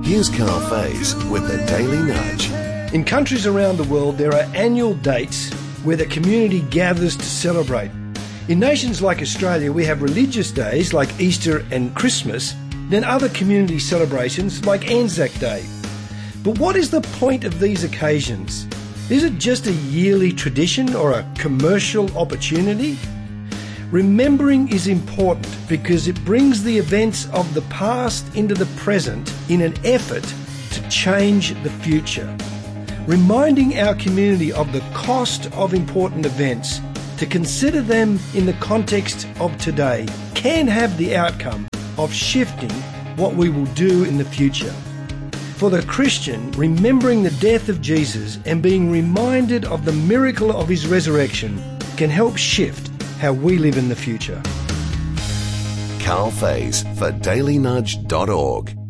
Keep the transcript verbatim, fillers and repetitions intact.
Here's Carl Faze with the Daily Nudge. In countries around the world, there are annual dates where the community gathers to celebrate. In nations like Australia, we have religious days like Easter and Christmas, then other community celebrations like Anzac Day. But what is the point of these occasions? Is it just a yearly tradition or a commercial opportunity? Remembering is important because it brings the events of the past into the present in an effort to change the future. Reminding our community of the cost of important events, to consider them in the context of today, can have the outcome of shifting what we will do in the future. For the Christian, remembering the death of Jesus and being reminded of the miracle of his resurrection can help shift how we live in the future. Carl Faze for daily nudge dot org.